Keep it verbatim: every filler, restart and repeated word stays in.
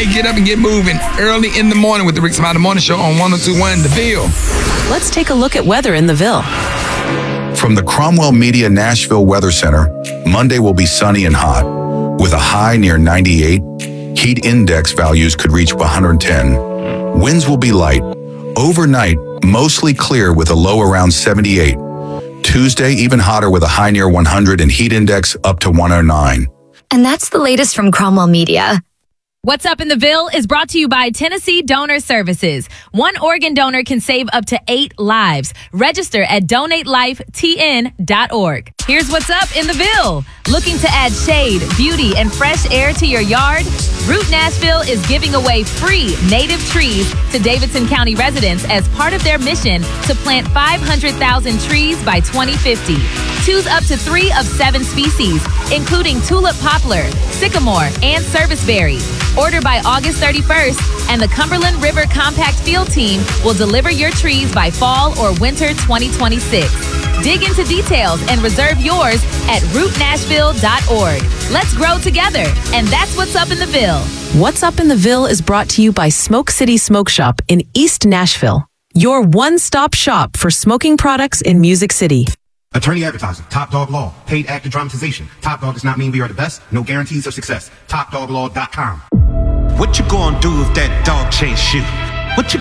Hey, get up and get moving early in the morning with the Rick Smiley Morning Show on one oh two point one The Ville. Let's take a look at weather in the Ville. From the Cromwell Media Nashville Weather Center, Monday will be sunny and hot, with a high near ninety-eight. Heat index values could reach one hundred ten. Winds will be light. Overnight, mostly clear with a low around seventy-eight. Tuesday, even hotter with a high near one hundred and heat index up to one oh nine. And that's the latest from Cromwell Media. What's Up in the Ville is brought to you by Tennessee Donor Services. One organ donor can save up to eight lives. Register at donate life t n dot org. Here's what's up in the Ville. Looking to add shade, beauty, and fresh air to your yard? Root Nashville is giving away free native trees to Davidson County residents as part of their mission to plant five hundred thousand trees by twenty fifty. Choose up to three of seven species, including tulip poplar, sycamore, and serviceberry. Order by August thirty-first, and the Cumberland River Compact Field Team will deliver your trees by fall or winter twenty twenty-six. Dig into details and reserve yours at root nashville dot org. Let's grow together, and that's what's up in the Ville. What's Up in the Ville is brought to you by Smoke City Smoke Shop in East Nashville, your one-stop shop for smoking products in Music City. Attorney advertising, Top Dog Law, paid actor dramatization. Top Dog does not mean we are the best. No guarantees of success. top dog law dot com. What you gonna do if that dog chase you?